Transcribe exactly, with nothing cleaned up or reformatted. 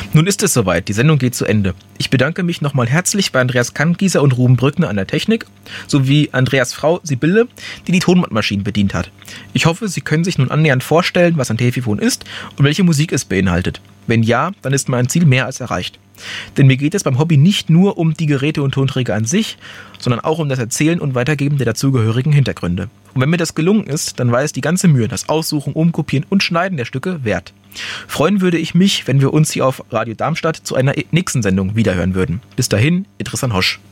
Nun ist es soweit, die Sendung geht zu Ende. Ich bedanke mich nochmal herzlich bei Andreas Kangieser und Ruben Brückner an der Technik, sowie Andreas Frau Sibylle, die die Tonbandmaschinen bedient hat. Ich hoffe, Sie können sich nun annähernd vorstellen, was ein Telefon ist und welche Musik es beinhaltet. Wenn ja, dann ist mein Ziel mehr als erreicht. Denn mir geht es beim Hobby nicht nur um die Geräte und Tonträger an sich, sondern auch um das Erzählen und Weitergeben der dazugehörigen Hintergründe. Und wenn mir das gelungen ist, dann war es die ganze Mühe, das Aussuchen, Umkopieren und Schneiden der Stücke wert. Freuen würde ich mich, wenn wir uns hier auf Radio Darmstadt zu einer nächsten Sendung wiederhören würden. Bis dahin, Idris Hosch.